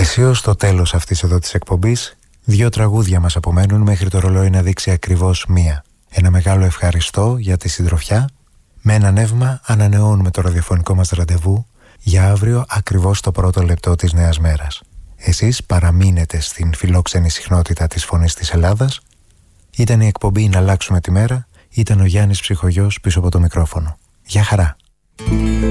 Αισίως στο τέλος αυτής εδώ της εκπομπής, 2 τραγούδια μας απομένουν μέχρι το ρολόι να δείξει ακριβώς 1. Ένα μεγάλο ευχαριστώ για τη συντροφιά. Με ένα νεύμα ανανεώνουμε το ραδιοφωνικό μας ραντεβού για αύριο ακριβώς το πρώτο λεπτό της νέας μέρας. Εσείς παραμείνετε στην φιλόξενη συχνότητα της Φωνής της Ελλάδας. Ήταν η εκπομπή «Να αλλάξουμε τη μέρα». Ήταν ο Γιάννης Ψυχογιός πίσω από το μικρόφωνο. Γεια χαρά.